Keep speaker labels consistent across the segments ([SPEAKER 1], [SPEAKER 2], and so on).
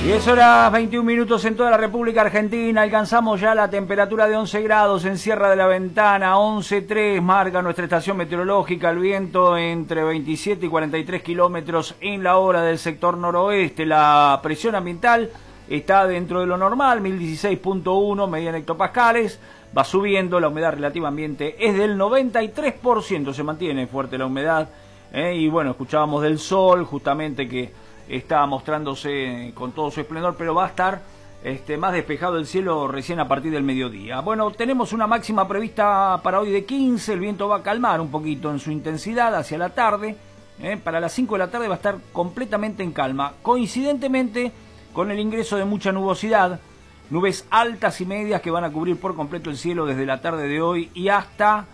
[SPEAKER 1] 10 horas 21 minutos en toda la República Argentina. Alcanzamos ya la temperatura de 11 grados en Sierra de la Ventana. 11,3 marca nuestra estación meteorológica. El viento entre 27 y 43 kilómetros en la hora del sector noroeste. La presión ambiental está dentro de lo normal, 1016.1 medida en hectopascales. Va subiendo, la humedad relativa ambiente es del 93%. Se mantiene fuerte la humedad. Y bueno, escuchábamos del sol, justamente que está mostrándose con todo su esplendor, pero va a estar más despejado el cielo recién a partir del mediodía. Bueno, tenemos una máxima prevista para hoy de 15, el viento va a calmar un poquito en su intensidad hacia la tarde. Para las 5 de la tarde va a estar completamente en calma, coincidentemente con el ingreso de mucha nubosidad, nubes altas y medias que van a cubrir por completo el cielo desde la tarde de hoy y hasta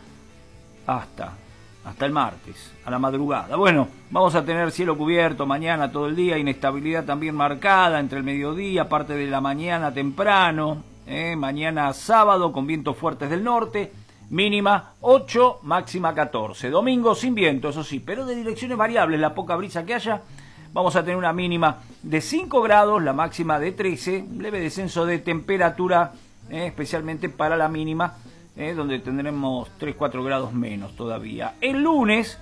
[SPEAKER 1] el martes, a la madrugada. Bueno, vamos a tener cielo cubierto mañana todo el día, inestabilidad también marcada entre el mediodía, parte de la mañana temprano, mañana sábado con vientos fuertes del norte, mínima 8, máxima 14. Domingo sin viento, eso sí, pero de direcciones variables, la poca brisa que haya. Vamos a tener una mínima de 5 grados, la máxima de 13, leve descenso de temperatura, especialmente para la mínima, donde tendremos 3-4 grados menos todavía. El lunes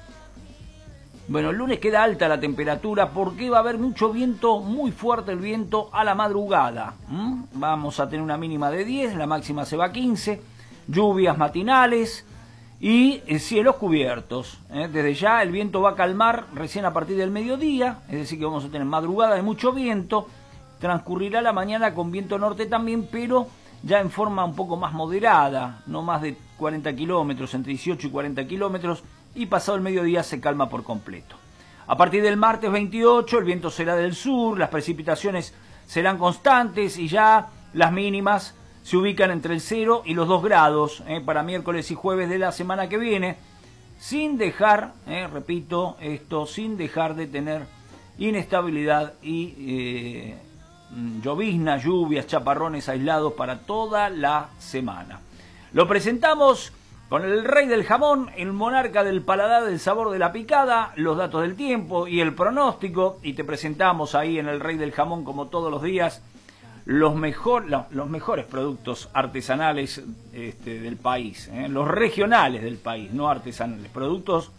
[SPEAKER 1] queda alta la temperatura porque va a haber mucho viento, muy fuerte el viento a la madrugada. Vamos a tener una mínima de 10, la máxima se va a 15, lluvias matinales y cielos cubiertos. Desde ya el viento va a calmar recién a partir del mediodía, es decir que vamos a tener madrugada de mucho viento, transcurrirá la mañana con viento norte también, pero ya en forma un poco más moderada, no más de 40 kilómetros, entre 18 y 40 kilómetros, y pasado el mediodía se calma por completo. A partir del martes 28 el viento será del sur, las precipitaciones serán constantes y ya las mínimas se ubican entre el 0 y los 2 grados para miércoles y jueves de la semana que viene, sin dejar, repito esto, sin dejar de tener inestabilidad y lloviznas, lluvias, chaparrones aislados para toda la semana. Lo presentamos con el rey del jamón, el monarca del paladar, del sabor de la picada, los datos del tiempo y el pronóstico, y te presentamos ahí en el rey del jamón, como todos los días, los mejores productos artesanales del país, los regionales del país, no artesanales, productos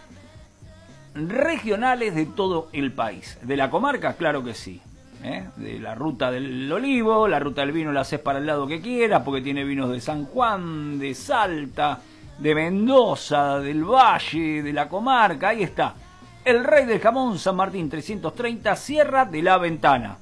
[SPEAKER 1] regionales de todo el país. De la comarca, claro que sí. De la ruta del olivo, la ruta del vino la haces para el lado que quieras, porque tiene vinos de San Juan, de Salta, de Mendoza, del Valle, de la comarca. Ahí está, el rey del jamón, San Martín 330, Sierra de la Ventana.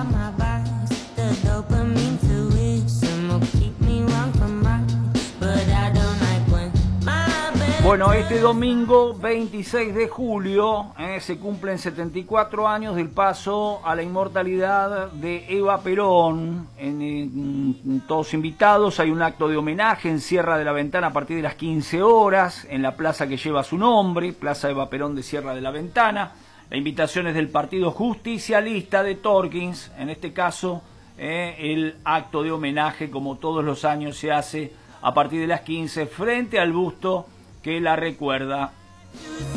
[SPEAKER 1] Bueno, este domingo 26 de julio se cumplen 74 años del paso a la inmortalidad de Eva Perón. Todos invitados, hay un acto de homenaje en Sierra de la Ventana a partir de las 15 horas, en la plaza que lleva su nombre, Plaza Eva Perón de Sierra de la Ventana. La invitación es del Partido Justicialista de Torkins, en este caso el acto de homenaje, como todos los años, se hace a partir de las 15 frente al busto que la recuerda.